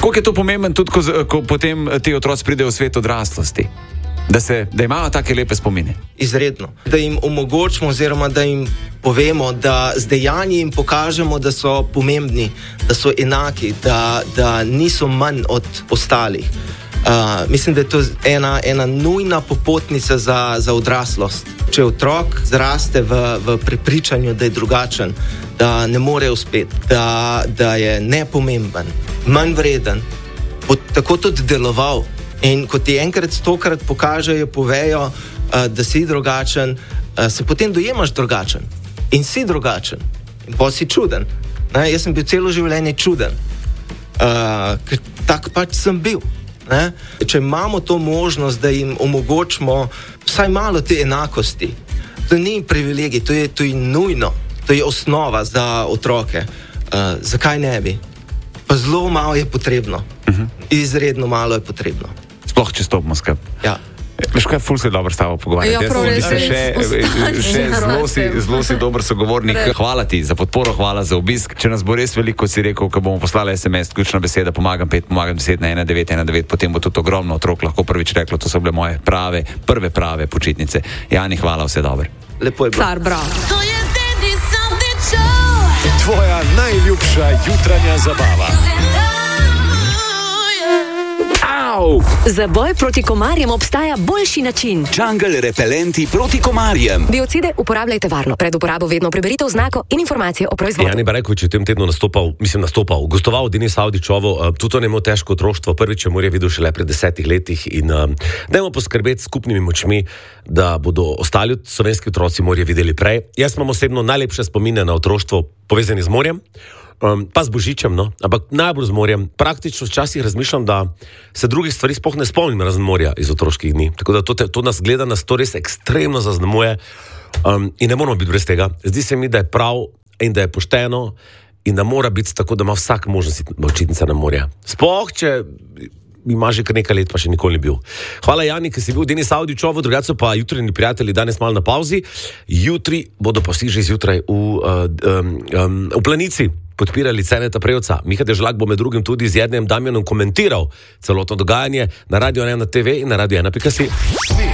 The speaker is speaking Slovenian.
Koliko je to pomembno tudi, ko potem ti otroci pridejo v svet odraslosti? Da imajo take lepe spomine. Izredno. Da jim omogočimo oziroma da jim povemo, da z dejanji jim pokažemo, da so pomembni, da so enaki, da niso manj od ostalih. Mislim, da je to ena nujna popotnica za odraslost. Če otrok zraste v prepričanju, da je drugačen, da ne more uspeti, da je nepomemben, manj vreden, bo tako tudi deloval. In ko ti enkrat, stokrat pokažejo, povejo, da si drugačen, se potem dojemaš drugačen. In si drugačen. In pa si čuden. Ne? Jaz sem bil celo življenje čuden. Ker tak pač sem bil. Ne? Če imamo to možnost, da jim omogočimo vsaj malo te enakosti, to ni privilegij, to je nujno. To je osnova za otroke. Zakaj ne bi? Pa zelo malo je potrebno. Izredno malo je potrebno. Sploh če stopimo skupaj. Ja. Veš kaj, ful se dobro s tabo pogovarjati. Zelo si dober sogovornik. Hvala ti za podporo, hvala za obisk. Če nas bo res veliko, si rekel, ko bomo poslali SMS, ključna beseda, pomagam 5, pomagam 10 na 1919, potem bo tudi ogromno otrok lahko prvič reklo, to so bile moje prve prave počitnice. Jani, hvala, vse dobro. Lepo je bilo. Car, bravo. Tvoja najljubša jutranja zabava. Za boj proti komarjem obstaja boljši način. Jungle repelenti proti komarjem. Biocide uporabljajte varno. Pred uporabo vedno preberite oznako in informacije o proizvodu. Jani Barekovič je v tem tednu gostoval Denis Avdićovo, tudi on je imel težko otroštvo. Prvič je morje videl šele pred 10 letih in dajmo poskrbeti skupnimi močmi, da bodo ostali slovenski otroci morje videli prej. Jaz imam osebno najlepše spomine na otroštvo povezani z morjem. Pa z Božičem, no, ampak najbolj z morjem. Praktično včasih razmišljam, da se drugih stvari sploh ne spomnim razen morja iz otroških dni. Tako da to nas gleda, nas to res ekstremno zaznamuje in ne moramo biti brez tega. Zdi se mi, da je prav in da je pošteno in da mora biti tako, da ima vsak možnost očitnica na morje. Sploh, če ima že kar nekaj let, pa še nikoli ni bil. Hvala Jani, ki si bil Denis Avdićovo, drugače so pa jutrajni prijatelji danes malo na pauzi. Jutri bodo pa vsi že zjutraj v Planici podpirali Ceneta Prevca. Miha Dežlak bo med drugim tudi z Jednem Damjanom komentiral celotno dogajanje na Radio 1 TV in na Radio 1.si.